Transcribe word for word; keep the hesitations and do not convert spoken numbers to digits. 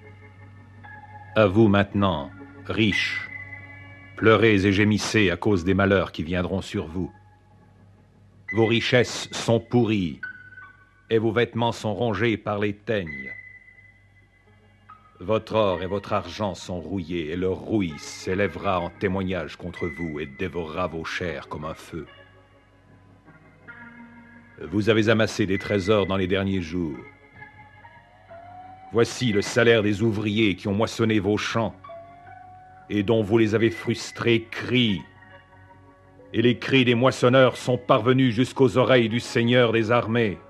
À vous maintenant, riches, pleurez et gémissez à cause des malheurs qui viendront sur vous. Vos richesses sont pourries, et vos vêtements sont rongés par les teignes. Votre or et votre argent sont rouillés, et leur rouille s'élèvera en témoignage contre vous et dévorera vos chairs comme un feu. Vous avez amassé des trésors dans les derniers jours. Voici le salaire des ouvriers qui ont moissonné vos champs, et dont vous les avez frustrés crient. Et les cris des moissonneurs sont parvenus jusqu'aux oreilles du Seigneur des armées.